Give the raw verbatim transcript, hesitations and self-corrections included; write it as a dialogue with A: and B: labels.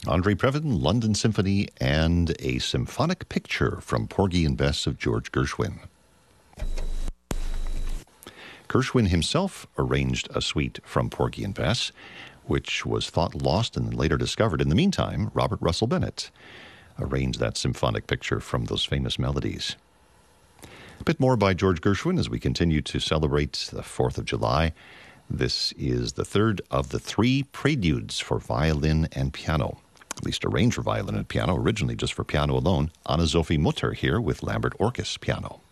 A: Andre Previn, London Symphony, and a symphonic picture from Porgy and Bess of George Gershwin. Gershwin himself arranged a suite from Porgy and Bess, which was thought lost and later discovered. In the meantime, Robert Russell Bennett arranged that symphonic picture from those famous melodies. A bit more by George Gershwin as we continue to celebrate the fourth of July. This is the third of the three preludes for violin and piano, at least arranged for violin and piano, originally just for piano alone. Anna Sophie Mutter here with Lambert Orchis piano.